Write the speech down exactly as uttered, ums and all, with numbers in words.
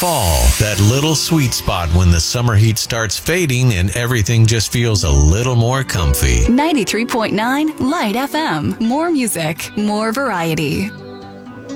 Fall, that little sweet spot when the summer heat starts fading and everything just feels a little more comfy. ninety-three point nine Light F M. More music, more variety.